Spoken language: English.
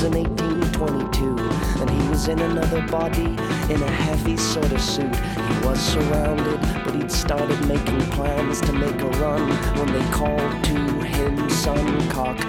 in 1822, and he was in another body in a heavy sort of suit. He was surrounded, but he'd started making plans to make a run when they called to him, son, cock